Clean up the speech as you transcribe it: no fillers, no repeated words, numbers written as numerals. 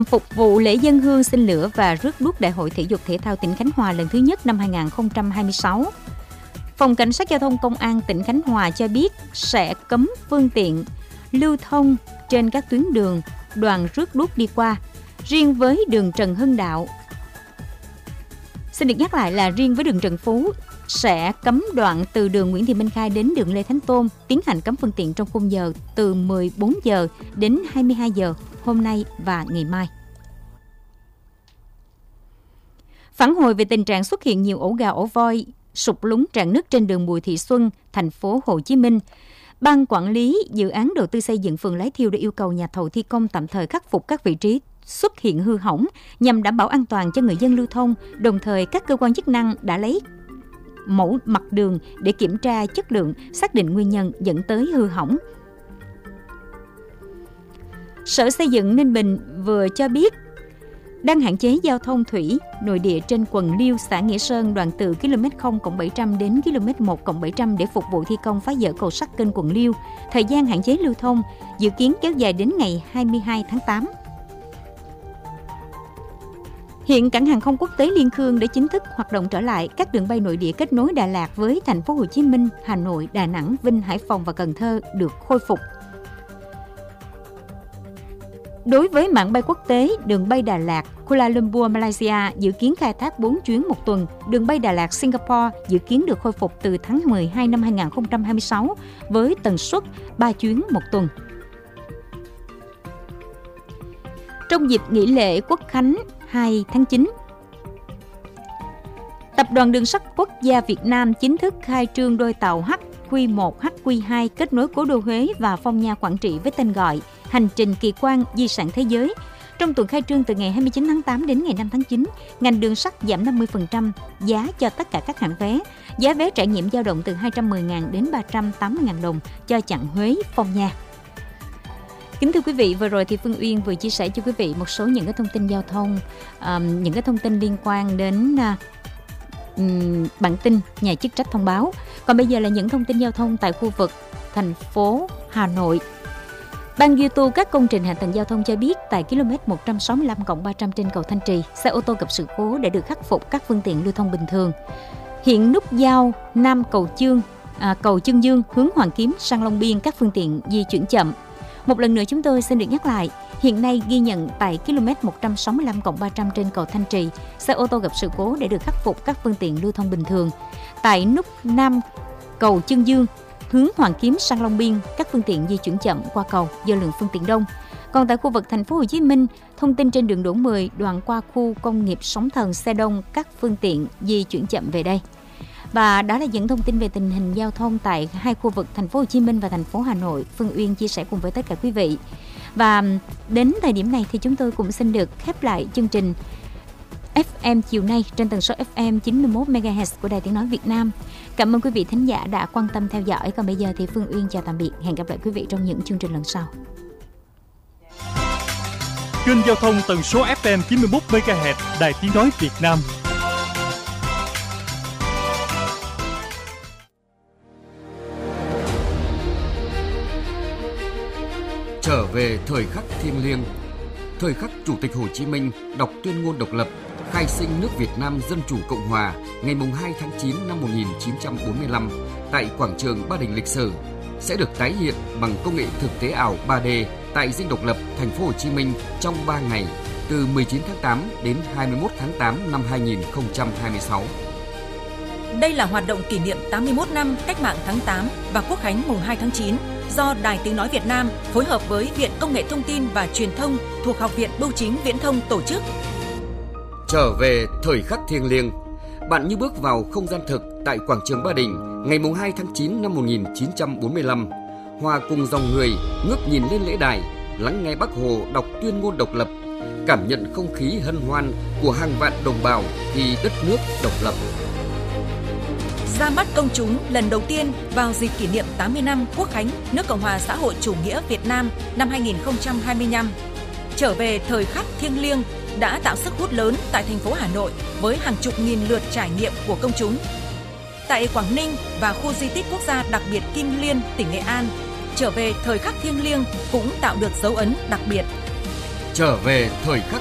Phục vụ lễ dâng hương xin lửa và rước đuốc Đại hội Thể dục Thể thao tỉnh Khánh Hòa lần thứ nhất năm 2026. Phòng Cảnh sát Giao thông Công an tỉnh Khánh Hòa cho biết sẽ cấm phương tiện lưu thông trên các tuyến đường đoàn rước đuốc đi qua. Riêng với đường Trần Hưng Đạo, xin được nhắc lại là riêng với đường Trần Phú sẽ cấm đoạn từ đường Nguyễn Thị Minh Khai đến đường Lê Thánh Tôn, tiến hành cấm phương tiện trong khung giờ từ 14 giờ đến 22 giờ hôm nay và ngày mai. Phản hồi về tình trạng xuất hiện nhiều ổ gà ổ voi sụt lún rạn nứt trên đường Bùi Thị Xuân, thành phố Hồ Chí Minh, Ban quản lý dự án đầu tư xây dựng phường Lái Thiêu đã yêu cầu nhà thầu thi công tạm thời khắc phục các vị trí xuất hiện hư hỏng nhằm đảm bảo an toàn cho người dân lưu thông. Đồng thời, các cơ quan chức năng đã lấy mẫu mặt đường để kiểm tra chất lượng, xác định nguyên nhân dẫn tới hư hỏng. Sở Xây dựng Ninh Bình vừa cho biết đang hạn chế giao thông thủy nội địa trên quần Liêu, xã Nghĩa Sơn, đoạn từ km 0+700 đến km 1+700 để phục vụ thi công phá dỡ cầu sắt kênh quần Liêu. Thời gian hạn chế lưu thông dự kiến kéo dài đến ngày 22 tháng 8. Hiện cảng hàng không quốc tế Liên Khương đã chính thức hoạt động trở lại. Các đường bay nội địa kết nối Đà Lạt với thành phố Hồ Chí Minh, Hà Nội, Đà Nẵng, Vinh, Hải Phòng và Cần Thơ được khôi phục. Đối với mạng bay quốc tế, đường bay Đà Lạt, Kuala Lumpur, Malaysia dự kiến khai thác 4 chuyến một tuần. Đường bay Đà Lạt, Singapore dự kiến được khôi phục từ tháng 12 năm 2026 với tần suất 3 chuyến một tuần. Trong dịp nghỉ lễ Quốc khánh 2 tháng 9, Tập đoàn Đường sắt Quốc gia Việt Nam chính thức khai trương đôi tàu HQ1, HQ2 kết nối cố đô Huế và Phong Nha, Quảng Trị với tên gọi Hành trình kỳ quan di sản thế giới. Trong tuần khai trương từ ngày 29 tháng 8 đến ngày 5 tháng 9, ngành đường sắt giảm 50% giá cho tất cả các hạng vé. Giá vé trải nghiệm dao động từ 210.000 đến 380.000 đồng cho chặng Huế Phong Nha. Kính thưa quý vị, vừa rồi thì Phương Uyên vừa chia sẻ cho quý vị một số những cái thông tin giao thông, những cái thông tin liên quan đến bản tin nhà chức trách thông báo. Còn bây giờ là những thông tin giao thông tại khu vực thành phố Hà Nội. Ban duy tu các công trình hạ tầng giao thông cho biết tại km 165+300 trên cầu Thanh Trì, xe ô tô gặp sự cố đã được khắc phục, các phương tiện lưu thông bình thường. Hiện nút giao Nam cầu Chương Dương hướng Hoàng Kiếm sang Long Biên, các phương tiện di chuyển chậm. Một lần nữa chúng tôi xin được nhắc lại, hiện nay ghi nhận tại km 165+300 trên cầu Thanh Trì, xe ô tô gặp sự cố để được khắc phục, các phương tiện lưu thông bình thường. Tại nút Nam cầu Chương Dương hướng Hoàng Kiếm sang Long Biên, các phương tiện di chuyển chậm qua cầu do lượng phương tiện đông. Còn tại khu vực thành phố Hồ Chí Minh, thông tin trên đường Đỗ 10 đoạn qua khu công nghiệp Sóng Thần, xe đông, các phương tiện di chuyển chậm về đây. Và đó là những thông tin về tình hình giao thông tại hai khu vực thành phố Hồ Chí Minh và thành phố Hà Nội. Phương Uyên chia sẻ cùng với tất cả quý vị. Và đến thời điểm này thì chúng tôi cũng xin được khép lại chương trình FM chiều nay trên tần số FM 91 MHz của Đài Tiếng nói Việt Nam. Cảm ơn quý vị thính giả đã quan tâm theo dõi. Còn bây giờ thì Phương Uyên chào tạm biệt. Hẹn gặp lại quý vị trong những chương trình lần sau. Kênh giao thông tần số FM 91 MHz Đài Tiếng nói Việt Nam. Trở về thời khắc thiêng liêng, thời khắc Chủ tịch Hồ Chí Minh đọc tuyên ngôn độc lập, khai sinh nước Việt Nam Dân chủ Cộng hòa ngày 2 tháng 9 năm 1945 tại quảng trường Ba Đình lịch sử sẽ được tái hiện bằng công nghệ thực tế ảo 3D tại Dinh Độc lập, thành phố Hồ Chí Minh trong 3 ngày từ 19 tháng 8 đến 21 tháng 8 năm 2026. Đây là hoạt động kỷ niệm 81 năm Cách mạng tháng 8 và Quốc khánh mùng 2 tháng 9 do Đài Tiếng nói Việt Nam phối hợp với Viện Công nghệ Thông tin và Truyền thông thuộc Học viện Bưu chính Viễn thông tổ chức. Trở về thời khắc thiêng liêng, bạn như bước vào không gian thực tại quảng trường Ba Đình ngày 2 tháng 9 năm 1945, hòa cùng dòng người ngước nhìn lên lễ đài, lắng nghe Bác Hồ đọc tuyên ngôn độc lập, cảm nhận không khí hân hoan của hàng vạn đồng bào khi đất nước độc lập. Ra mắt công chúng lần đầu tiên vào dịp kỷ niệm 80 năm Quốc khánh nước Cộng hòa xã hội chủ nghĩa Việt Nam năm 2025. Trở về thời khắc thiêng liêng đã tạo sức hút lớn tại thành phố Hà Nội với hàng chục nghìn lượt trải nghiệm của công chúng. Tại Quảng Ninh và khu di tích quốc gia đặc biệt Kim Liên, tỉnh Nghệ An, trở về thời khắc thiêng liêng cũng tạo được dấu ấn đặc biệt. Trở về thời khắc